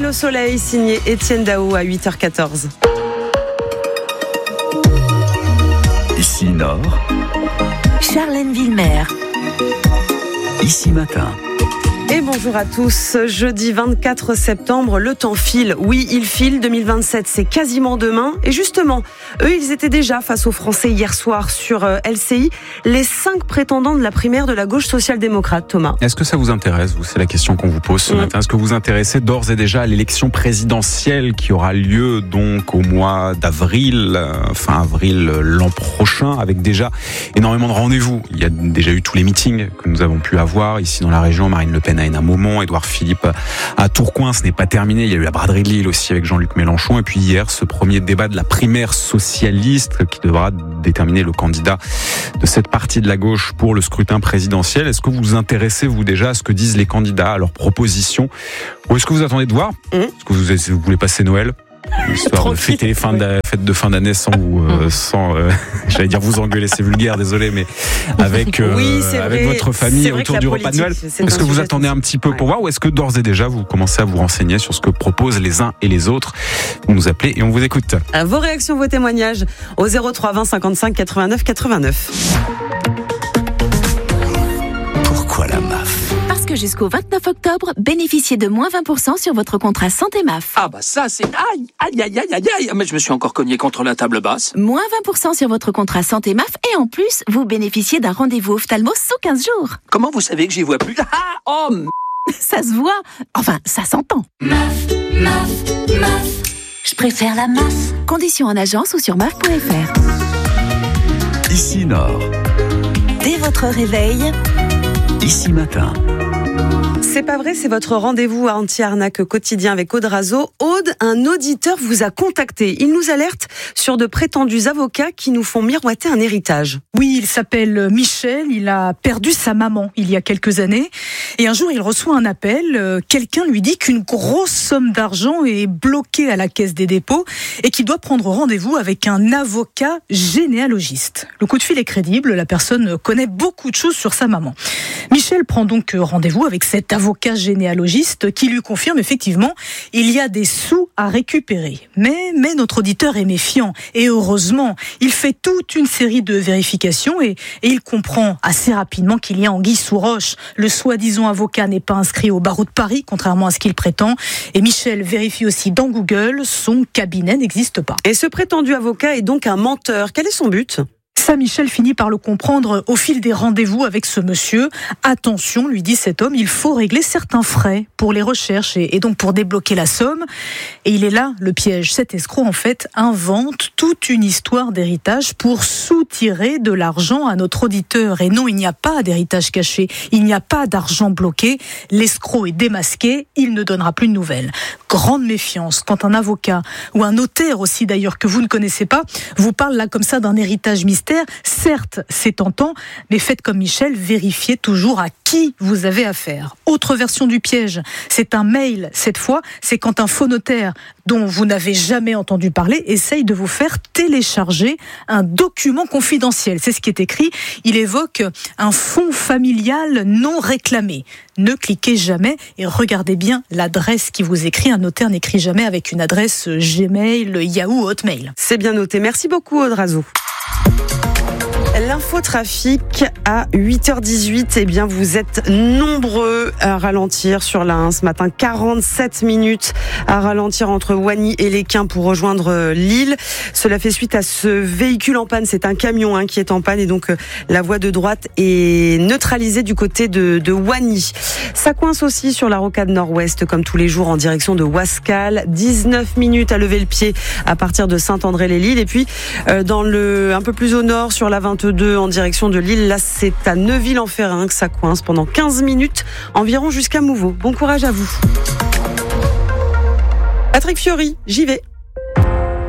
le soleil, signé Étienne Daho à 8h14. Ici Nord, Charlène Villemer. Ici Matin. Et bonjour à tous. Jeudi 24 septembre, le temps file. Oui, il file. 2027, c'est quasiment demain. Et justement, eux, ils étaient déjà face aux Français hier soir sur LCI. Les 5 prétendants de la primaire de la gauche social-démocrate, Thomas. Est-ce que ça vous intéresse, vous ? C'est la question qu'on vous pose ce matin. Est-ce que vous vous intéressez d'ores et déjà à l'élection présidentielle qui aura lieu donc au mois d'avril, fin avril l'an prochain, avec déjà énormément de rendez-vous. Il y a déjà eu tous les meetings que nous avons pu avoir ici dans la région. Marine Le Pen à un moment, Édouard Philippe à Tourcoing, ce n'est pas terminé. Il y a eu la braderie de Lille aussi avec Jean-Luc Mélenchon. Et puis hier, ce premier débat de la primaire socialiste qui devra déterminer le candidat de cette partie de la gauche pour le scrutin présidentiel. Est-ce que vous vous intéressez, vous, déjà, à ce que disent les candidats, à leurs propositions ? Ou est-ce que vous attendez de voir ? Est-ce que vous voulez passer Noël ? Histoire de fêter les fêtes de fin d'année sans j'allais dire vous engueuler, c'est vulgaire, désolé, mais avec votre famille autour du repas de Noël. Est-ce que vous attendez un petit peu pour voir, ou est-ce que d'ores et déjà vous commencez à vous renseigner sur ce que proposent les uns et les autres ? Vous nous appelez et on vous écoute. Vos réactions, vos témoignages au 03 20 55 89 89. Pourquoi la MAF ? Parce que jusqu'au 29 octobre, bénéficiez de moins 20% sur votre contrat santé MAF. Ah bah ça c'est... Aïe. Mais je me suis encore cogné contre la table basse. Moins 20% sur votre contrat santé MAF et en plus, vous bénéficiez d'un rendez-vous ophtalmo sous 15 jours. Comment vous savez que j'y vois plus ? Ça se voit. Enfin, ça s'entend. MAF. Je préfère la MAF. Conditions en agence ou sur maf.fr. Ici Nord, Dès votre réveil, Ici Matin. C'est pas vrai, c'est votre rendez-vous à anti-arnaque quotidien avec Aude Razo. Aude, un auditeur vous a contacté. Il nous alerte sur de prétendus avocats qui nous font miroiter un héritage. Oui, il s'appelle Michel, il a perdu sa maman il y a quelques années. Et un jour, il reçoit un appel. Quelqu'un lui dit qu'une grosse somme d'argent est bloquée à la Caisse des dépôts et qu'il doit prendre rendez-vous avec un avocat généalogiste. Le coup de fil est crédible, la personne connaît beaucoup de choses sur sa maman. Michel prend donc rendez-vous avec cet avocat généalogiste qui lui confirme effectivement il y a des sous à récupérer. Mais notre auditeur est méfiant et heureusement, il fait toute une série de vérifications et il comprend assez rapidement qu'il y a anguille sous roche. Le soi-disant avocat n'est pas inscrit au barreau de Paris, contrairement à ce qu'il prétend. Et Michel vérifie aussi dans Google, son cabinet n'existe pas. Et ce prétendu avocat est donc un menteur. Quel est son but ? Ça, Michel finit par le comprendre au fil des rendez-vous avec ce monsieur. Attention, lui dit cet homme, il faut régler certains frais pour les recherches et donc pour débloquer la somme. Et il est là, le piège. Cet escroc, en fait, invente toute une histoire d'héritage pour soutirer de l'argent à notre auditeur. Et non, il n'y a pas d'héritage caché. Il n'y a pas d'argent bloqué. L'escroc est démasqué. Il ne donnera plus de nouvelles. Grande méfiance quand un avocat ou un notaire aussi d'ailleurs que vous ne connaissez pas vous parle là comme ça d'un héritage mystère. Certes, c'est tentant, mais faites comme Michel, vérifiez toujours à qui vous avez affaire. Autre version du piège, c'est un mail. Cette fois, c'est quand un faux notaire dont vous n'avez jamais entendu parler essaye de vous faire télécharger un document confidentiel. C'est ce qui est écrit. Il évoque un fonds familial non réclamé. Ne cliquez jamais et regardez bien l'adresse qui vous écrit. Un notaire n'écrit jamais avec une adresse Gmail, Yahoo, Hotmail. C'est bien noté. Merci beaucoup, Aude Razo. L'infotrafic à 8h18, eh bien vous êtes nombreux à ralentir sur la 1 ce matin. 47 minutes à ralentir entre Wagny et Lesquin pour rejoindre Lille. Cela fait suite à ce véhicule en panne. C'est un camion qui est en panne et donc la voie de droite est neutralisée du côté de Wagny. Ça coince aussi sur la rocade nord-ouest comme tous les jours en direction de Wascal. 19 minutes à lever le pied à partir de Saint-André-les-Lilles. Et puis un peu plus au nord sur la 22 en direction de Lille. Là, c'est à Neuville-en-Ferrain que ça coince pendant 15 minutes environ jusqu'à Mouveau. Bon courage à vous. Patrick Fiori, j'y vais.